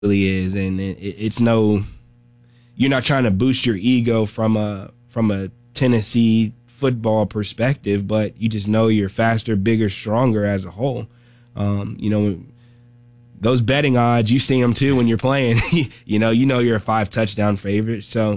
really is, and it's no. You're not trying to boost your ego from a Tennessee football perspective, but you just know you're faster, bigger, stronger as a whole. Those betting odds, you see them too when you're playing. you know you're a 5-touchdown favorite, so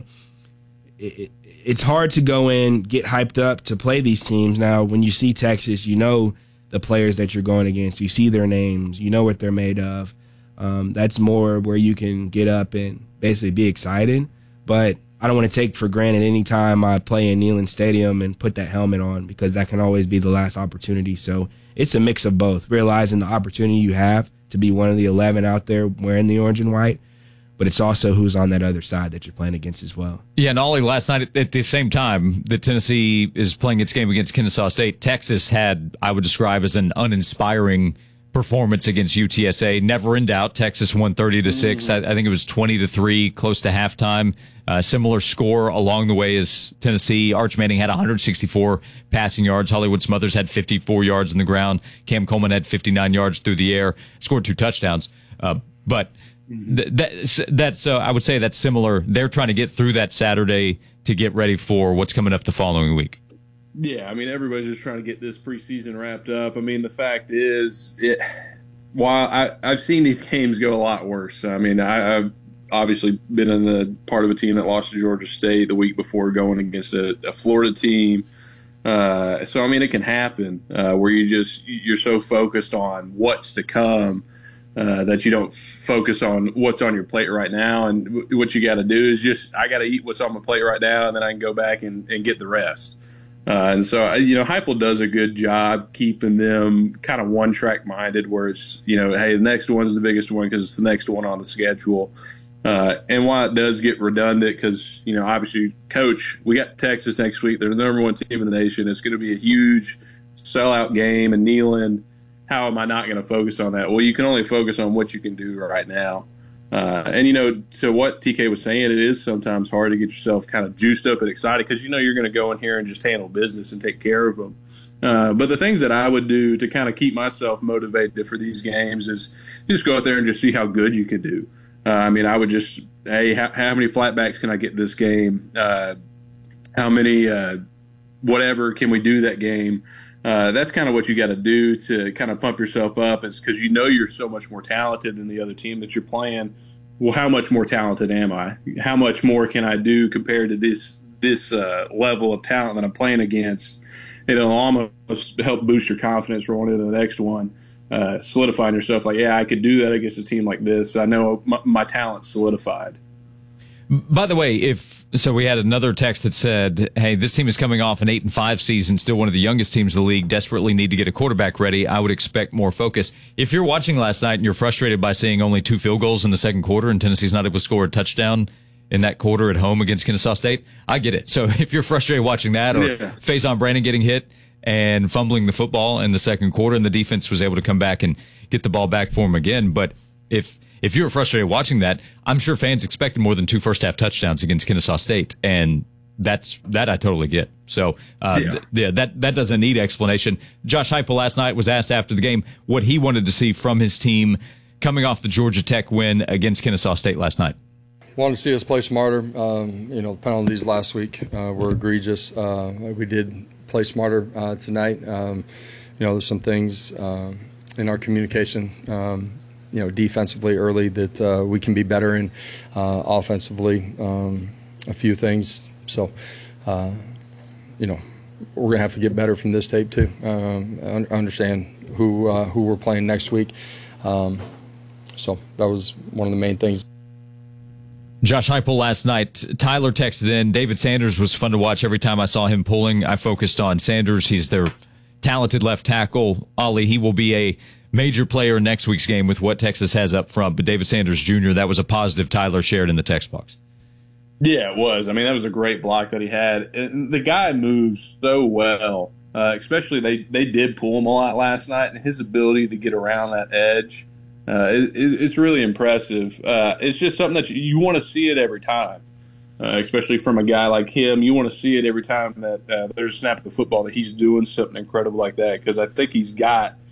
it's hard to go in, get hyped up to play these teams. Now, when you see Texas, you know the players that you're going against. You see their names. You know what they're made of. That's more where you can get up and basically be excited. But I don't want to take for granted any time I play in Neyland Stadium and put that helmet on, because that can always be the last opportunity. So it's a mix of both, realizing the opportunity you have to be one of the 11 out there wearing the orange and white, but it's also who's on that other side that you're playing against as well. Yeah, and Ollie, last night at the same time that Tennessee is playing its game against Kennesaw State, Texas had, I would describe as an uninspiring performance against UTSA. Never in doubt. Texas won 30-6. I think it was 20-3, close to halftime. Similar score along the way as Tennessee. Arch Manning had 164 passing yards. Hollywood Smothers had 54 yards on the ground. Cam Coleman had 59 yards through the air. Scored 2 touchdowns. But that's I would say that's similar. They're trying to get through that Saturday to get ready for what's coming up the following week. Yeah, I mean, everybody's just trying to get this preseason wrapped up. I mean, the fact is, while I've seen these games go a lot worse. I mean, I've obviously been in the part of a team that lost to Georgia State the week before going against a Florida team. So, I mean, it can happen where you're so focused on what's to come that you don't focus on what's on your plate right now. And what you got to do is I got to eat what's on my plate right now, and then I can go back and get the rest. And so, Heupel does a good job keeping them kind of one-track minded, where it's, hey, the next one's the biggest one because it's the next one on the schedule. And while it does get redundant, because, obviously, Coach, we got Texas next week. They're the number 1 team in the nation. It's going to be a huge sellout game in Neyland. How am I not going to focus on that? Well, you can only focus on what you can do right now. And, to what TK was saying, it is sometimes hard to get yourself kind of juiced up and excited because you're going to go in here and just handle business and take care of them. But the things that I would do to kind of keep myself motivated for these games is just go out there and just see how good you can do. I would just, hey, how many flatbacks can I get this game? How many whatever can we do that game? That's kind of what you got to do to kind of pump yourself up, is because you're so much more talented than the other team that you're playing. Well, how much more talented am I? How much more can I do compared to this level of talent that I'm playing against? It'll almost help boost your confidence rolling into the next one, solidifying yourself. Like, yeah, I could do that against a team like this. I know my talent's solidified. By the way, we had another text that said, hey, this team is coming off an 8-5 season, still one of the youngest teams in the league, desperately need to get a quarterback ready. I would expect more focus. If you're watching last night and you're frustrated by seeing only 2 field goals in the second quarter and Tennessee's not able to score a touchdown in that quarter at home against Kennesaw State, I get it. So if you're frustrated watching that, or Faison Brandon getting hit and fumbling the football in the second quarter and the defense was able to come back and get the ball back for him again, but if you were frustrated watching that, I'm sure fans expected more than 2 first-half touchdowns against Kennesaw State, and that I totally get. So, that doesn't need explanation. Josh Heupel last night was asked after the game what he wanted to see from his team coming off the Georgia Tech win against Kennesaw State last night. Wanted to see us play smarter. The penalties last week were egregious. We did play smarter tonight. There's some things in our communication defensively early that we can be better in. Offensively, a few things. So, we're going to have to get better from this tape too. Understand who we're playing next week. So that was one of the main things. Josh Heupel last night. Tyler texted in, David Sanders was fun to watch. Every time I saw him pulling, I focused on Sanders. He's their talented left tackle. Ollie, he will be a major player in next week's game with what Texas has up front. But David Sanders Jr., that was a positive Tyler shared in the text box. Yeah, it was. That was a great block that he had. And the guy moves so well. Especially they did pull him a lot last night, and his ability to get around that edge, it's really impressive. It's just something that you want to see it every time, especially from a guy like him. You want to see it every time that there's a snap of the football that he's doing something incredible like that, because I think he's got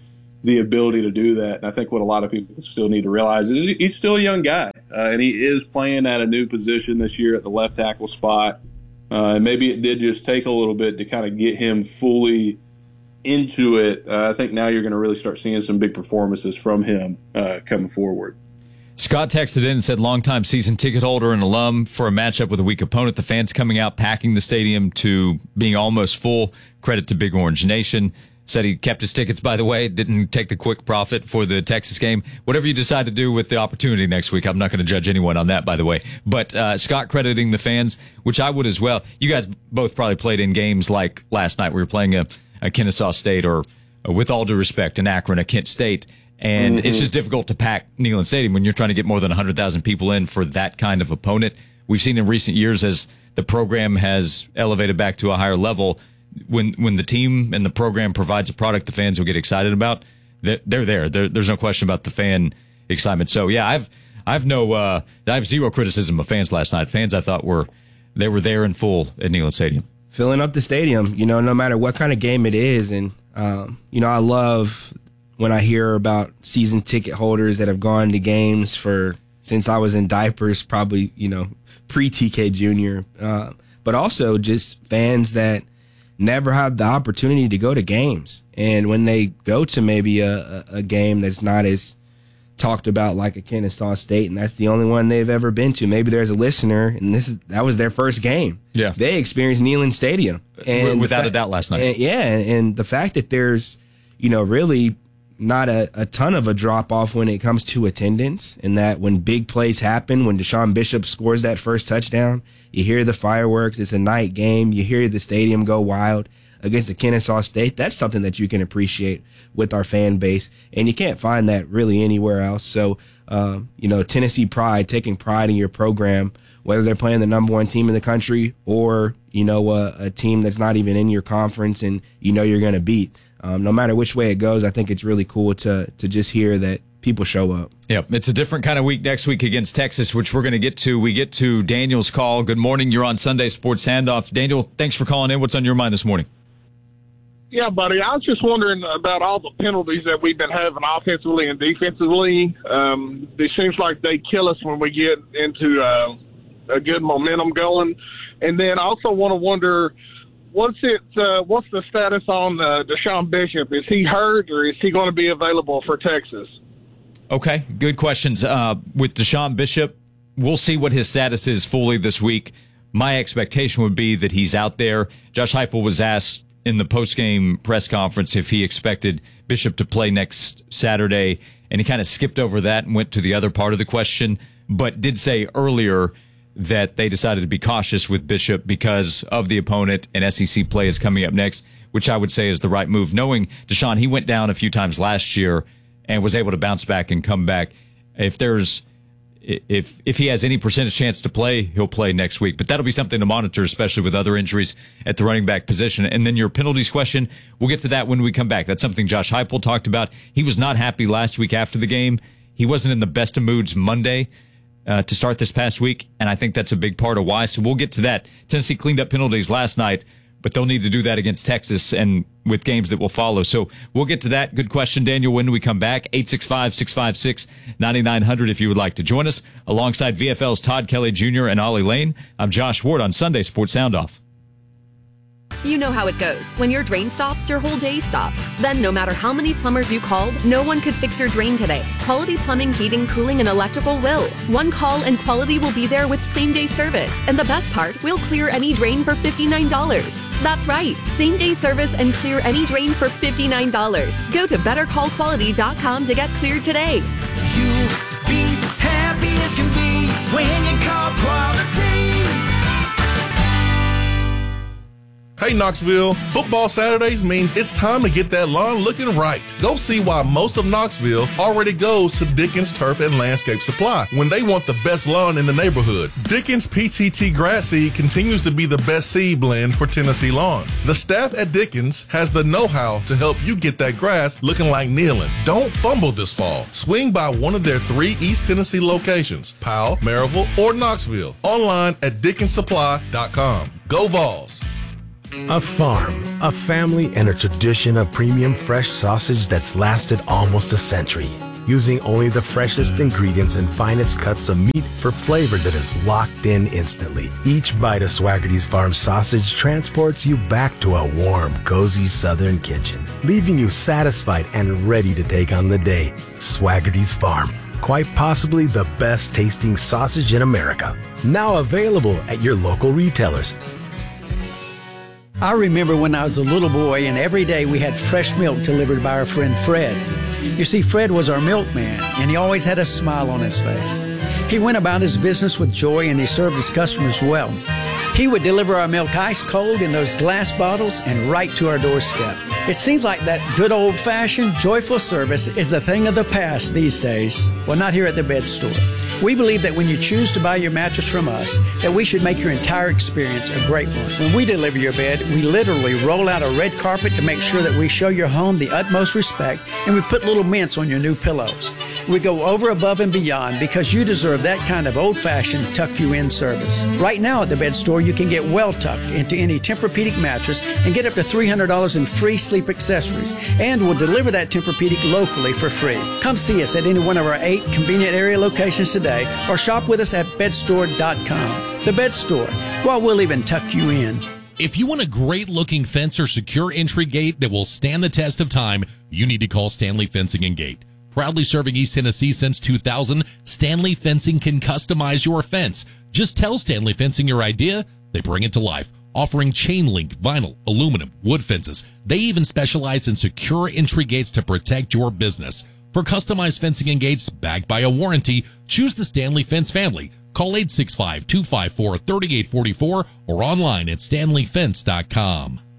the ability to do that. And I think what a lot of people still need to realize is he's still a young guy, and he is playing at a new position this year at the left tackle spot. And maybe it did just take a little bit to kind of get him fully into it. I think now you're going to really start seeing some big performances from him coming forward. Scott texted in and said, longtime season ticket holder and alum for a matchup with a weak opponent. The fans coming out, packing the stadium to being almost full. Credit to Big Orange Nation. Said he kept his tickets, by the way, didn't take the quick profit for the Texas game. Whatever you decide to do with the opportunity next week, I'm not going to judge anyone on that, by the way. But Scott crediting the fans, which I would as well. You guys both probably played in games like last night. We were playing a Kennesaw State or, with all due respect, an Akron, a Kent State. And it's just difficult to pack Neyland Stadium when you're trying to get more than 100,000 people in for that kind of opponent. We've seen in recent years as the program has elevated back to a higher level, when the team and the program provides a product the fans will get excited about, they're there. There's no question about the fan excitement. So yeah, I have zero criticism of fans last night. Fans I thought were there in full at Neyland Stadium. Filling up the stadium, no matter what kind of game it is. And, I love when I hear about season ticket holders that have gone to games since I was in diapers, probably, pre-TK Junior. But also just fans that never have the opportunity to go to games. And when they go to maybe a game that's not as talked about like a Kennesaw State, and that's the only one they've ever been to. Maybe there's a listener, and that was their first game. Yeah, they experienced Neyland Stadium, and without a doubt last night. And the fact that there's, really not a ton of a drop off when it comes to attendance, and that when big plays happen, when Deshaun Bishop scores that first touchdown, you hear the fireworks. It's a night game. You hear the stadium go wild against the Kennesaw State. That's something that you can appreciate with our fan base, and you can't find that really anywhere else. So, Tennessee pride, taking pride in your program, whether they're playing the number one team in the country or, a team that's not even in your conference and you're going to beat. No matter which way it goes, I think it's really cool to just hear that people show up. Yep, it's a different kind of week next week against Texas, which we're going to get to. We get to Daniel's call. Good morning. You're on Sunday Sports Handoff. Daniel, thanks for calling in. What's on your mind this morning? Yeah, buddy. I was just wondering about all the penalties that we've been having offensively and defensively. It seems like they kill us when we get into a good momentum going. And then I also want to wonder, what's the status on Deshaun Bishop? Is he hurt, or is he going to be available for Texas? Okay, good questions. With Deshaun Bishop, we'll see what his status is fully this week. My expectation would be that he's out there. Josh Heupel was asked in the post-game press conference if he expected Bishop to play next Saturday, and he kind of skipped over that and went to the other part of the question, but did say earlier that they decided to be cautious with Bishop because of the opponent, and SEC play is coming up next, which I would say is the right move. Knowing Deshaun, he went down a few times last year and was able to bounce back and come back. If he has any percentage chance to play, he'll play next week. But that'll be something to monitor, especially with other injuries at the running back position. And then your penalties question, we'll get to that when we come back. That's something Josh Heupel talked about. He was not happy last week after the game. He wasn't in the best of moods Monday to start this past week, and I think that's a big part of why. So we'll get to that. Tennessee cleaned up penalties last night, but they'll need to do that against Texas and with games that will follow. So we'll get to that. Good question, Daniel, when we come back. 865-656-9900 if you would like to join us. Alongside VFL's Todd Kelly Jr. and Ollie Lane, I'm Josh Ward on Sunday Sports Soundoff. You know how it goes. When your drain stops, your whole day stops. Then no matter how many plumbers you called, no one could fix your drain today. Quality Plumbing, Heating, Cooling, and Electrical will. One call and Quality will be there with same-day service. And the best part, we'll clear any drain for $59. That's right. Same-day service and clear any drain for $59. Go to BetterCallQuality.com to get cleared today. You'll be happy as can be when you call Quality. Hey Knoxville, football Saturdays means it's time to get that lawn looking right. Go see why most of Knoxville already goes to Dickens Turf and Landscape Supply when they want the best lawn in the neighborhood. Dickens PTT Grass Seed continues to be the best seed blend for Tennessee lawn. The staff at Dickens has the know-how to help you get that grass looking like Neyland. Don't fumble this fall. Swing by one of their 3 East Tennessee locations, Powell, Maryville, or Knoxville. Online at DickensSupply.com. Go Vols! A farm, a family, and a tradition of premium fresh sausage that's lasted almost a century. Using only the freshest ingredients and finest cuts of meat for flavor that is locked in instantly. Each bite of Swaggerty's Farm sausage transports you back to a warm, cozy southern kitchen, leaving you satisfied and ready to take on the day. Swaggerty's Farm, quite possibly the best tasting sausage in America. Now available at your local retailers. I remember when I was a little boy and every day we had fresh milk delivered by our friend Fred. You see, Fred was our milkman and he always had a smile on his face. He went about his business with joy and he served his customers well. He would deliver our milk ice cold in those glass bottles and right to our doorstep. It seems like that good old-fashioned, joyful service is a thing of the past these days. Well, not here at the Bed Store. We believe that when you choose to buy your mattress from us, that we should make your entire experience a great one. When we deliver your bed, we literally roll out a red carpet to make sure that we show your home the utmost respect, and we put little mints on your new pillows. We go over, above, and beyond because you deserve that kind of old-fashioned tuck-you-in service. Right now at the Bed Store, you can get well tucked into any Tempur-Pedic mattress and get up to $300 in free sleep accessories, and we'll deliver that Tempur-Pedic locally for free. Come see us at any one of our 8 convenient area locations today or shop with us at bedstore.com. The Bed Store, well, we'll even tuck you in. If you want a great-looking fence or secure entry gate that will stand the test of time, you need to call Stanley Fencing and Gate. Proudly serving East Tennessee since 2000, Stanley Fencing can customize your fence. Just tell Stanley Fencing your idea, they bring it to life. Offering chain link, vinyl, aluminum, wood fences. They even specialize in secure entry gates to protect your business. For customized fencing and gates backed by a warranty, choose the Stanley Fence family. Call 865-254-3844 or online at stanleyfence.com.